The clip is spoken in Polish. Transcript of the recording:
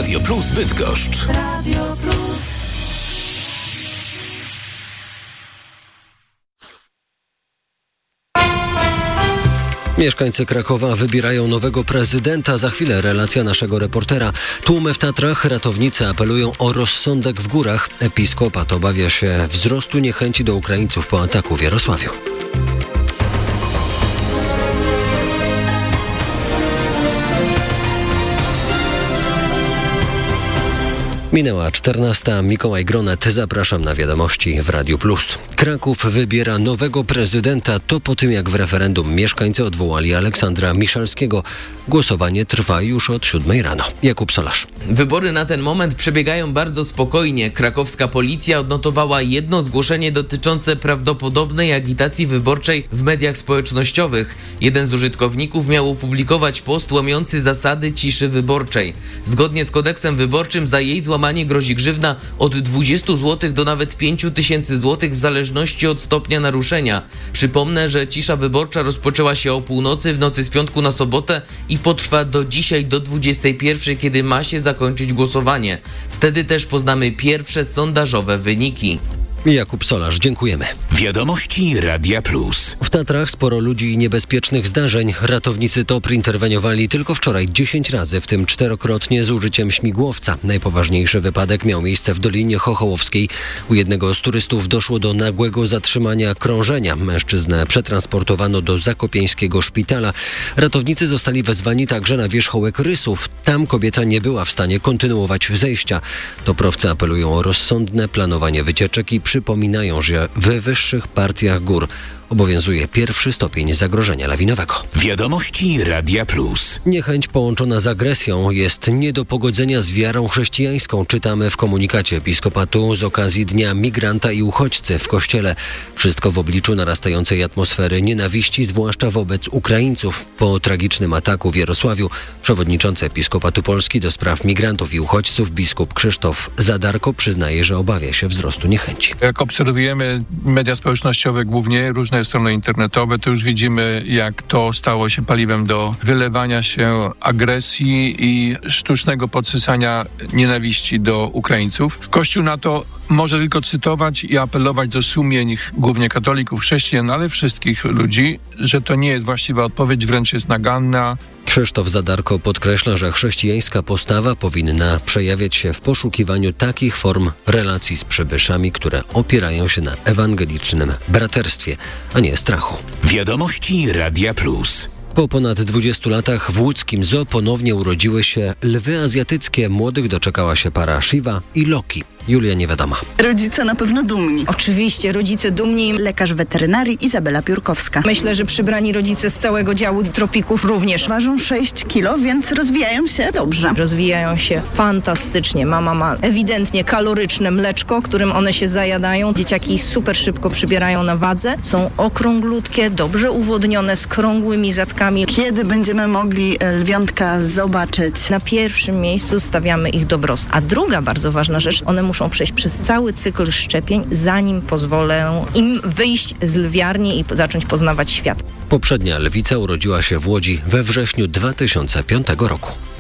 Radio Plus Bydgoszcz. Radio Plus. Mieszkańcy Krakowa wybierają nowego prezydenta. Za chwilę relacja naszego reportera. Tłumy w Tatrach, ratownicy apelują o rozsądek w górach. Episkopat obawia się wzrostu niechęci do Ukraińców po ataku w Jarosławiu. Minęła 14. Mikołaj Gronet. Zapraszam na wiadomości w Radiu Plus. Kraków wybiera nowego prezydenta. To po tym, jak w referendum mieszkańcy odwołali Aleksandra Miszalskiego. Głosowanie trwa już od 7 rano. Jakub Solarz. Wybory na ten moment przebiegają bardzo spokojnie. Krakowska policja odnotowała jedno zgłoszenie dotyczące prawdopodobnej agitacji wyborczej w mediach społecznościowych. Jeden z użytkowników miał opublikować post łamiący zasady ciszy wyborczej. Zgodnie z kodeksem wyborczym za jej złamanie grozi grzywna od 20 zł do nawet 5 tysięcy złotych w zależności od stopnia naruszenia. Przypomnę, że cisza wyborcza rozpoczęła się o północy w nocy z piątku na sobotę i potrwa do dzisiaj do 21, kiedy ma się zakończyć głosowanie. Wtedy też poznamy pierwsze sondażowe wyniki. Jakub Solarz, dziękujemy. Wiadomości Radia Plus. W Tatrach sporo ludzi i niebezpiecznych zdarzeń. Ratownicy TOPR interweniowali tylko wczoraj 10 razy, w tym 4-krotnie z użyciem śmigłowca. Najpoważniejszy wypadek miał miejsce w Dolinie Chochołowskiej. U jednego z turystów doszło do nagłego zatrzymania krążenia. Mężczyznę przetransportowano do zakopieńskiego szpitala. Ratownicy zostali wezwani także na wierzchołek Rysów. Tam kobieta nie była w stanie kontynuować zejścia. Toprowcy apelują o rozsądne planowanie wycieczek i przypominają, że we wyższych partiach gór obowiązuje pierwszy stopień zagrożenia lawinowego. Wiadomości Radia Plus. Niechęć połączona z agresją jest nie do pogodzenia z wiarą chrześcijańską. Czytamy w komunikacie episkopatu z okazji Dnia Migranta i Uchodźcy w Kościele. Wszystko w obliczu narastającej atmosfery nienawiści, zwłaszcza wobec Ukraińców. Po tragicznym ataku w Jarosławiu przewodniczący Episkopatu Polski do spraw migrantów i uchodźców biskup Krzysztof Zadarko przyznaje, że obawia się wzrostu niechęci. Jak obserwujemy media społecznościowe, głównie różne strony internetowe, to już widzimy, jak to stało się paliwem do wylewania się agresji i sztucznego podsycania nienawiści do Ukraińców. Kościół na to może tylko cytować i apelować do sumień głównie katolików, chrześcijan, ale wszystkich ludzi, że to nie jest właściwa odpowiedź, wręcz jest naganna. Krzysztof Zadarko podkreśla, że chrześcijańska postawa powinna przejawiać się w poszukiwaniu takich form relacji z przybyszami, które opierają się na ewangelicznym braterstwie, a nie strachu. Wiadomości Radia Plus. Po ponad 20 latach w łódzkim zoo ponownie urodziły się lwy azjatyckie. Młodych doczekała się para Shiva i Loki. Julia Niewiadoma. Rodzice na pewno dumni. Oczywiście, rodzice dumni. Lekarz weterynarii Izabela Piórkowska. Myślę, że przybrani rodzice z całego działu tropików również. Ważą 6 kilo, więc rozwijają się dobrze. Rozwijają się fantastycznie. Mama ma ewidentnie kaloryczne mleczko, którym one się zajadają. Dzieciaki super szybko przybierają na wadze. Są okrąglutkie, dobrze uwodnione, z krągłymi zatkami. Kiedy będziemy mogli lwiątka zobaczyć? Na pierwszym miejscu stawiamy ich dobrostan. A druga bardzo ważna rzecz, one muszą przejść przez cały cykl szczepień, zanim pozwolę im wyjść z lwiarni i zacząć poznawać świat. Poprzednia lwica urodziła się w Łodzi we wrześniu 2005 roku.